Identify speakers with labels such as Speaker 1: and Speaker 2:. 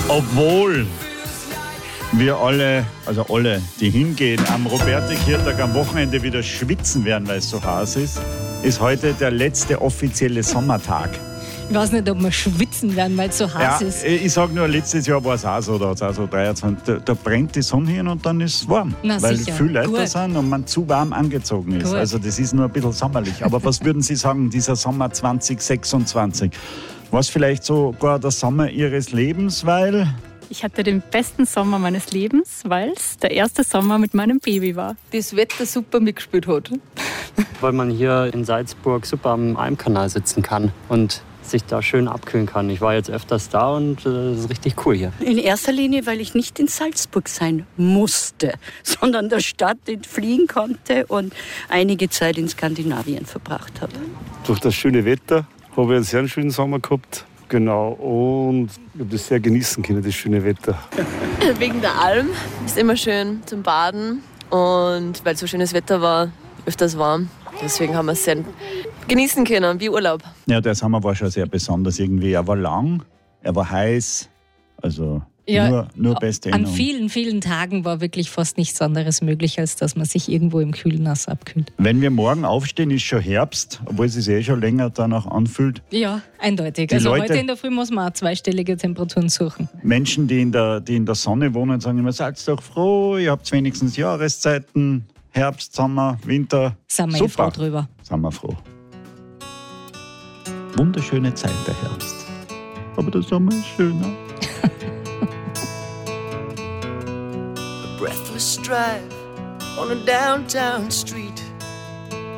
Speaker 1: Obwohl wir alle, also alle, die hingehen, am Roberti-Kirchtag am Wochenende wieder schwitzen werden, weil es so heiß ist heute der letzte offizielle Sommertag.
Speaker 2: Ich weiß nicht, ob wir schwitzen werden, weil es so heiß ist.
Speaker 1: Ich sage nur, letztes Jahr war es auch so, da hat es auch so 23. Da brennt die Sonne hin und dann ist es warm.
Speaker 2: Na,
Speaker 1: weil
Speaker 2: sicher.
Speaker 1: viele Leute
Speaker 2: Gut.
Speaker 1: da sind und man zu warm angezogen ist.
Speaker 2: Gut.
Speaker 1: Also das ist nur ein bisschen sommerlich. Aber was würden Sie sagen, dieser Sommer 2026? War es vielleicht sogar der Sommer Ihres Lebens, weil...
Speaker 3: Ich hatte den besten Sommer meines Lebens, weil es der erste Sommer mit meinem Baby war.
Speaker 4: Das Wetter super mitgespielt hat.
Speaker 5: Weil man hier in Salzburg super am Almkanal sitzen kann und sich da schön abkühlen kann. Ich war jetzt öfters da und das ist richtig cool hier.
Speaker 6: In erster Linie, weil ich nicht in Salzburg sein musste, sondern der Stadt entfliehen konnte und einige Zeit in Skandinavien verbracht habe.
Speaker 7: Durch das schöne Wetter habe ich einen sehr schönen Sommer gehabt. Genau, und ich habe das sehr genießen können, das schöne Wetter.
Speaker 4: Wegen der Alm ist immer schön zum Baden und weil so schönes Wetter war, öfters warm. Deswegen haben wir es sehr genießen können, wie Urlaub.
Speaker 1: Ja, der Sommer war schon sehr besonders irgendwie. Er war lang, er war heiß, also nur beste
Speaker 2: An
Speaker 1: Erinnerung.
Speaker 2: vielen, vielen Tagen war wirklich fast nichts anderes möglich, als dass man sich irgendwo im kühlen Nass abkühlt.
Speaker 1: Wenn wir morgen aufstehen, ist schon Herbst, obwohl es sich schon länger danach anfühlt.
Speaker 2: Ja, eindeutig.
Speaker 1: Die
Speaker 2: Also
Speaker 1: Leute-
Speaker 2: heute in der Früh muss man auch zweistellige Temperaturen suchen.
Speaker 1: Menschen, die in der Sonne wohnen, sagen immer, seid doch froh, ihr habt wenigstens Jahreszeiten, Herbst, Sommer, Winter.
Speaker 2: Sind wir
Speaker 1: Super.
Speaker 2: froh drüber.
Speaker 1: Sind wir froh. Wunderschöne Zeit, der Herbst. Aber der Sommer ist schöner.
Speaker 8: Breathless drive on a downtown street.